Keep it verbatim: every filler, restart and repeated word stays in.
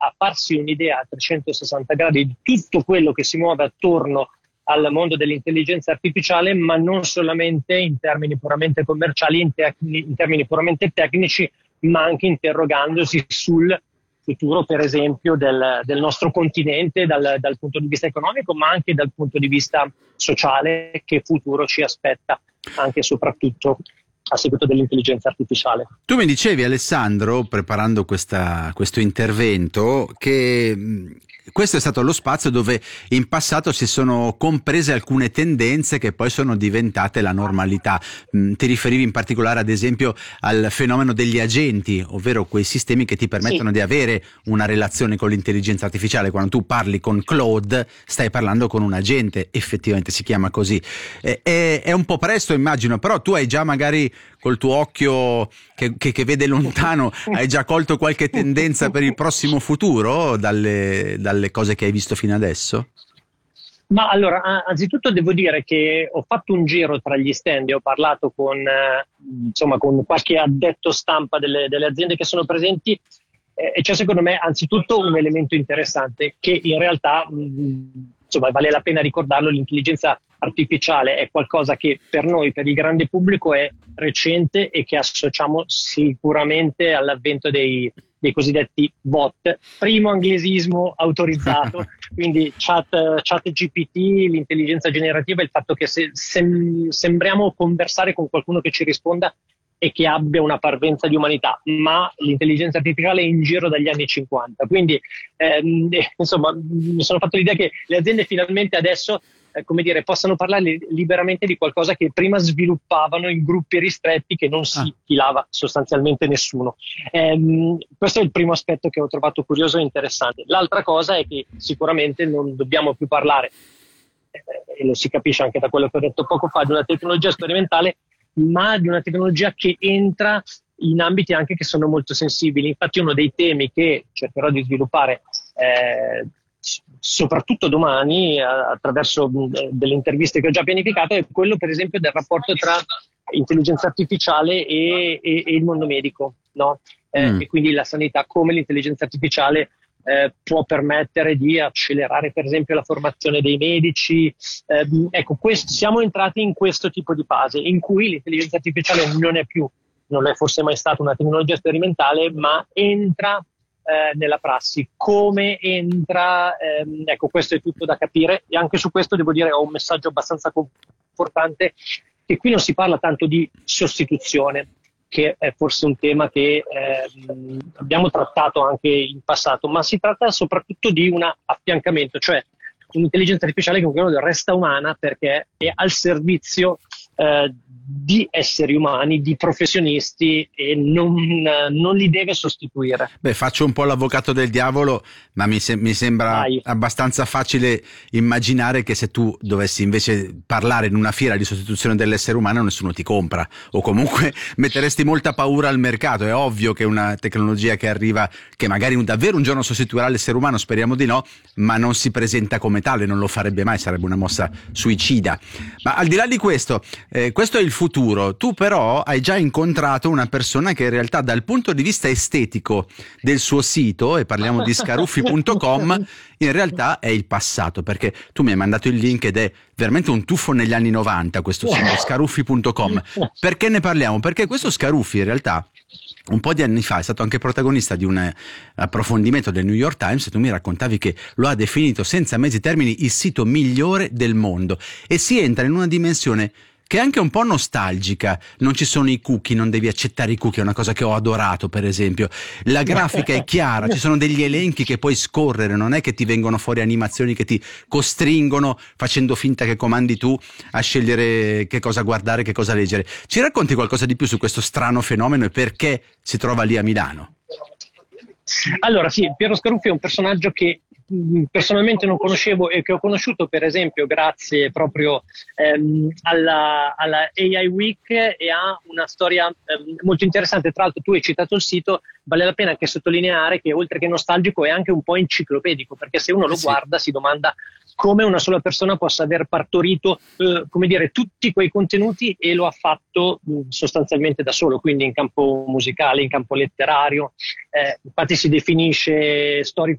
a farsi un'idea a trecentosessanta gradi di tutto quello che si muove attorno al mondo dell'intelligenza artificiale, ma non solamente in termini puramente commerciali, in, te- in termini puramente tecnici, ma anche interrogandosi sul futuro, per esempio, del, del nostro continente dal, dal punto di vista economico, ma anche dal punto di vista sociale, che futuro ci aspetta anche e soprattutto a seguito dell'intelligenza artificiale. Tu mi dicevi, Alessandro, preparando questa, questo intervento, che mh, questo è stato lo spazio dove in passato si sono comprese alcune tendenze che poi sono diventate la normalità. Mh, ti riferivi in particolare, ad esempio, al fenomeno degli agenti, ovvero quei sistemi che ti permettono sì. di avere una relazione con l'intelligenza artificiale. Quando tu parli con Claude, stai parlando con un agente, effettivamente si chiama così. È, è, è un po' presto, immagino, però tu hai già magari col tuo occhio che, che, che vede lontano, hai già colto qualche tendenza per il prossimo futuro dalle, dalle cose che hai visto fino adesso? Ma allora, anzitutto devo dire che ho fatto un giro tra gli stand e ho parlato con, eh, insomma, con qualche addetto stampa delle, delle aziende che sono presenti, eh, e c'è secondo me anzitutto un elemento interessante che in realtà mh, insomma, vale la pena ricordarlo: l'intelligenza artificiale è qualcosa che per noi, per il grande pubblico, è recente e che associamo sicuramente all'avvento dei, dei cosiddetti bot, primo anglesismo autorizzato, quindi chat, chat G P T, l'intelligenza generativa, il fatto che se, sem, sembriamo conversare con qualcuno che ci risponda e che abbia una parvenza di umanità, ma l'intelligenza artificiale è in giro dagli anni cinquanta. Quindi ehm, insomma mi sono fatto l'idea che le aziende finalmente adesso eh, come dire, possano parlare liberamente di qualcosa che prima sviluppavano in gruppi ristretti che non si filava sostanzialmente nessuno. Ehm, questo è il primo aspetto che ho trovato curioso e interessante. L'altra cosa è che sicuramente non dobbiamo più parlare, eh, e lo si capisce anche da quello che ho detto poco fa, di una tecnologia sperimentale, ma di una tecnologia che entra in ambiti anche che sono molto sensibili. Infatti uno dei temi che cercherò di sviluppare eh, soprattutto domani attraverso delle interviste che ho già pianificato è quello, per esempio, del rapporto tra intelligenza artificiale e, e, e il mondo medico, no? Eh, mm. E quindi la sanità, come l'intelligenza artificiale Eh, può permettere di accelerare, per esempio, la formazione dei medici. Eh, ecco, questo, siamo entrati in questo tipo di fase in cui l'intelligenza artificiale non è più, non è forse mai stata una tecnologia sperimentale, ma entra eh, nella prassi. Come entra? Ehm, ecco, questo è tutto da capire, e anche su questo devo dire ho un messaggio abbastanza confortante, che qui non si parla tanto di sostituzione, che è forse un tema che eh, abbiamo trattato anche in passato, ma si tratta soprattutto di un affiancamento, cioè un'intelligenza artificiale che comunque resta umana perché è al servizio eh, di esseri umani, di professionisti, e non, non li deve sostituire. Beh, faccio un po' l'avvocato del diavolo, ma mi, se- mi sembra Vai. abbastanza facile immaginare che se tu dovessi invece parlare in una fiera di sostituzione dell'essere umano, nessuno ti compra, o comunque metteresti molta paura al mercato. È ovvio che una tecnologia che arriva, che magari davvero un giorno sostituirà l'essere umano, speriamo di no, ma non si presenta come tale, non lo farebbe mai, sarebbe una mossa suicida. Ma al di là di questo, eh, questo è il futuro. Tu però hai già incontrato una persona che in realtà dal punto di vista estetico del suo sito, e parliamo di scaruffi punto com, in realtà è il passato, perché tu mi hai mandato il link ed è veramente un tuffo negli anni novanta questo sito, scaruffi punto com. Perché ne parliamo? Perché questo Scaruffi in realtà un po' di anni fa è stato anche protagonista di un approfondimento del New York Times, e tu mi raccontavi che lo ha definito senza mezzi termini il sito migliore del mondo, e si entra in una dimensione che è anche un po' nostalgica. Non ci sono i cookie, non devi accettare i cookie, è una cosa che ho adorato, per esempio. La grafica è chiara, ci sono degli elenchi che puoi scorrere, non è che ti vengono fuori animazioni che ti costringono, facendo finta che comandi tu, a scegliere che cosa guardare, che cosa leggere. Ci racconti qualcosa di più su questo strano fenomeno e perché si trova lì a Milano? Allora sì, Piero Scaruffi è un personaggio che personalmente non conoscevo e che ho conosciuto, per esempio, grazie proprio ehm, alla, alla A I Week, e ha una storia ehm, molto interessante. Tra l'altro tu hai citato il sito, vale la pena anche sottolineare che oltre che nostalgico è anche un po' enciclopedico, perché se uno lo sì. guarda si domanda come una sola persona possa aver partorito eh, come dire, tutti quei contenuti, e lo ha fatto mh, sostanzialmente da solo, quindi in campo musicale, in campo letterario. Eh, infatti si definisce storico